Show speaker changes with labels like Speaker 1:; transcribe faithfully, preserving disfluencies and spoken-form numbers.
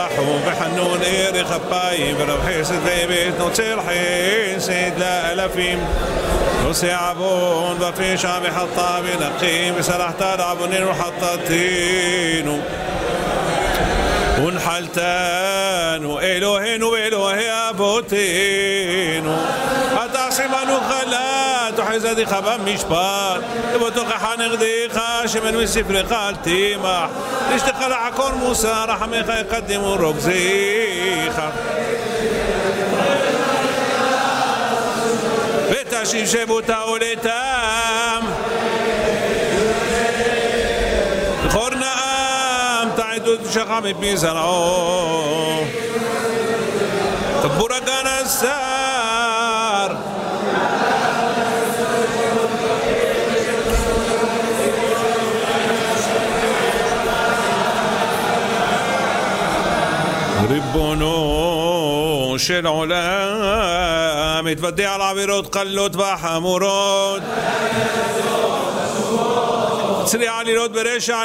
Speaker 1: וחנון ערך אפיים ורב חסד ואמת נוצר חסד לאלפים נושא עוון ופשע וחטא ונקים וסלחת לעווננו וחטאתנו ונחלתנו אלוהינו ואלוהי אבותינו אל תעשה בנו חלת וחסדך במשפט ובתוכך נגדך שמן מספרך אל תמח לאשתך לעקור מוסר רחמך יקדמו רוגזיך ותשיב שבותה עולתם זכור נעם תעדות שלך מפי זרעו תגבור הגן השר ריבונו של עולם מתוודע על עבירות קלות וחמורות צריע עלילות ברשע